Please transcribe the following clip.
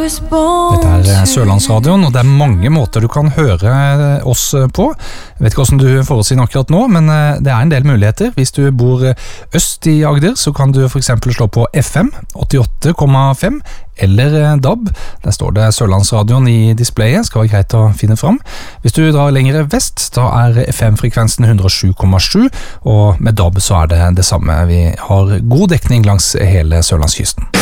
Dette Sørlandsradioen, og det mange måter du kan høre oss på. Jeg vet ikke hvordan du får oss inn akkurat nå, men det en del muligheter. Hvis du bor øst i Agder, så kan du for eksempel slå på FM 88,5 eller DAB. Der står det Sørlandsradioen i displayet, skal være greit å finne fram. Hvis du drar lengre vest, da FM-frekvensen 107,7, og med DAB så det samme. Vi har god dekning langs hele Sørlandskysten.